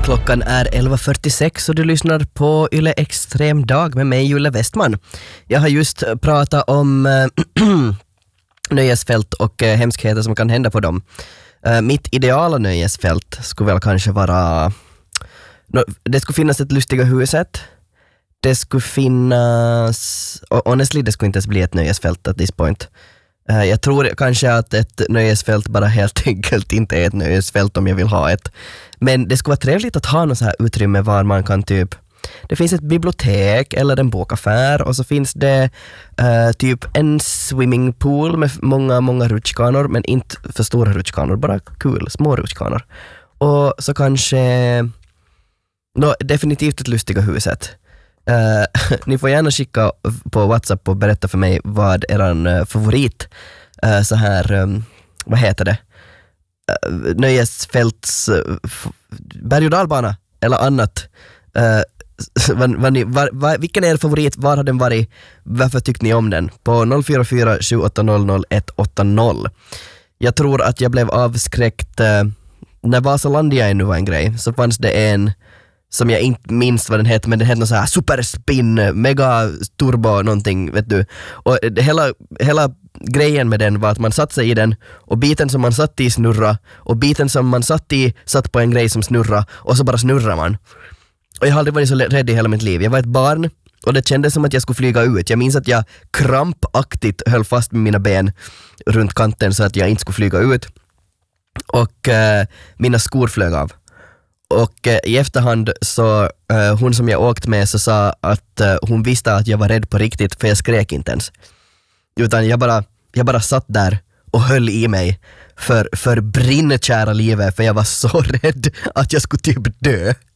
Klockan är 11.46 och du lyssnar på Yle Extrem dag med mig, Julle Westman. Jag har just pratat om nöjesfält och hemskheter som kan hända på dem. Mitt ideala nöjesfält skulle väl kanske vara... Det skulle finnas ett lustiga huset. Det skulle finnas... Honestly, det skulle inte ens bli ett nöjesfält at this point. Jag tror kanske att ett nöjesfält bara helt enkelt inte är ett nöjesfält om jag vill ha ett. Men det skulle vara trevligt att ha något så här utrymme var man kan typ... Det finns ett bibliotek eller en bokaffär och så finns det typ en swimmingpool med många rutschkanor, men inte för stora rutschkanor, bara kul, små rutschkanor. Och så kanske... definitivt ett lustiga huset. Ni får gärna skicka på WhatsApp och berätta för mig vad eran favorit så här, vad heter det, nöjesfälts berg- och dalbana eller annat. Vilken är er favorit? Var har den varit? Varför tyckte ni om den? På 044 780 180. Jag tror att jag blev avskräckt när Vasalandia ännu var en grej. Så fanns det en som jag inte minns vad den heter, men den heter något så här superspin, mega turbo någonting, vet du. Och hela grejen med den var att man satt sig i den och biten som man satt i snurra och biten som man satt på en grej som snurra och så bara snurrar man. Och jag har aldrig varit så rädd i hela mitt liv. Jag var ett barn och det kändes som att jag skulle flyga ut. Jag minns att jag krampaktigt höll fast med mina ben runt kanten så att jag inte skulle flyga ut. Och mina skor flög av. Och i efterhand så hon som jag åkt med så sa att hon visste att jag var rädd på riktigt, för jag skrek inte ens. Utan jag bara satt där och höll i mig för brinnkära livet, för jag var så rädd att jag skulle typ dö.